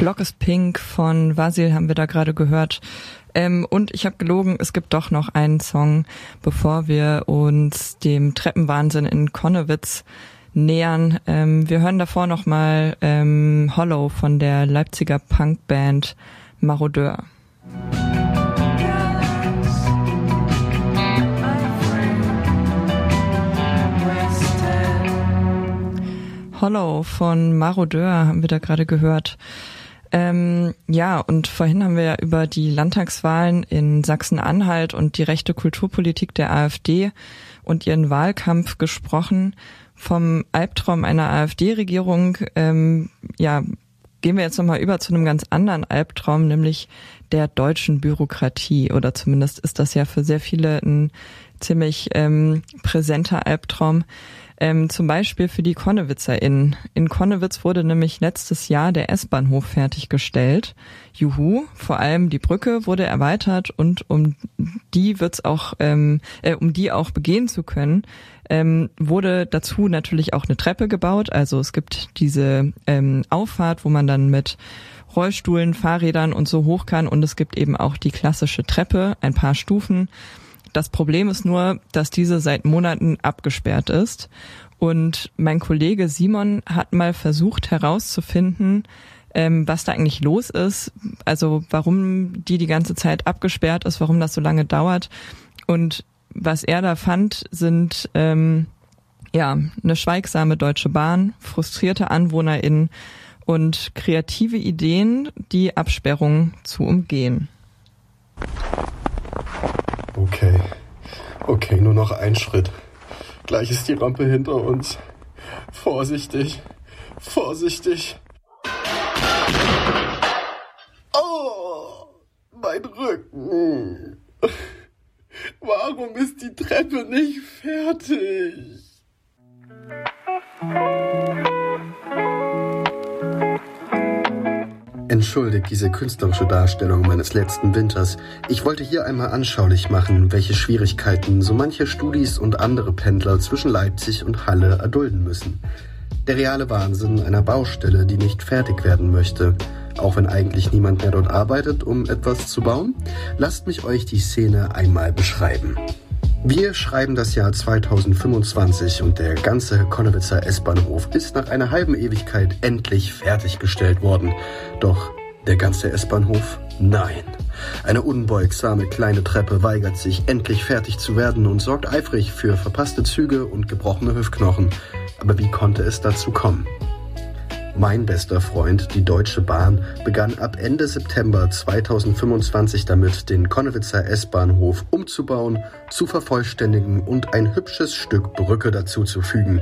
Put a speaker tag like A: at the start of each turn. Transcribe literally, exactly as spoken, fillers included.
A: Block is Pink von Vasil haben wir da gerade gehört. Ähm, und ich habe gelogen, es gibt doch noch einen Song, bevor wir uns dem Treppenwahnsinn in Connewitz nähern. Ähm, wir hören davor nochmal ähm, Hollow von der Leipziger Punkband Marodeur. Hollow von Marodeur haben wir da gerade gehört. Ähm, ja, und vorhin haben wir ja über die Landtagswahlen in Sachsen-Anhalt und die rechte Kulturpolitik der AfD und ihren Wahlkampf gesprochen. Vom Albtraum einer AfD-Regierung, ähm, ja, gehen wir jetzt nochmal über zu einem ganz anderen Albtraum, nämlich der deutschen Bürokratie. Oder zumindest ist das ja für sehr viele ein ziemlich ähm, präsenter Albtraum. Ähm, zum Beispiel für die KonnewitzerInnen. In Connewitz wurde nämlich letztes Jahr der S-Bahnhof fertiggestellt. Juhu, vor allem die Brücke wurde erweitert und um die wird's auch, ähm, äh, um die auch begehen zu können, ähm, wurde dazu natürlich auch eine Treppe gebaut. Also es gibt diese ähm, Auffahrt, wo man dann mit Rollstuhlen, Fahrrädern und so hoch kann, und es gibt eben auch die klassische Treppe, ein paar Stufen. Das Problem ist nur, dass diese seit Monaten abgesperrt ist. Und mein Kollege Simon hat mal versucht herauszufinden, ähm, was da eigentlich los ist. Also warum die die ganze Zeit abgesperrt ist, warum das so lange dauert. Und was er da fand, sind ähm, ja eine schweigsame Deutsche Bahn, frustrierte AnwohnerInnen und kreative Ideen, die Absperrung zu umgehen.
B: Okay, okay, nur noch ein Schritt. Gleich ist die Rampe hinter uns. Vorsichtig, vorsichtig. Oh, mein Rücken. Warum ist die Treppe nicht fertig? Entschuldigt diese künstlerische Darstellung meines letzten Winters. Ich wollte hier einmal anschaulich machen, welche Schwierigkeiten so manche Studis und andere Pendler zwischen Leipzig und Halle erdulden müssen. Der reale Wahnsinn einer Baustelle, die nicht fertig werden möchte, auch wenn eigentlich niemand mehr dort arbeitet, um etwas zu bauen. Lasst mich euch die Szene einmal beschreiben. Wir schreiben das Jahr zweitausendfünfundzwanzig und der ganze Connewitzer S-Bahnhof ist nach einer halben Ewigkeit endlich fertiggestellt worden. Doch der ganze S-Bahnhof? Nein. Eine unbeugsame kleine Treppe weigert sich, endlich fertig zu werden und sorgt eifrig für verpasste Züge und gebrochene Hüftknochen. Aber wie konnte es dazu kommen? Mein bester Freund, die Deutsche Bahn, begann ab Ende September zweitausendfünfundzwanzig damit, den Connewitzer S-Bahnhof umzubauen, zu vervollständigen und ein hübsches Stück Brücke dazu zu fügen.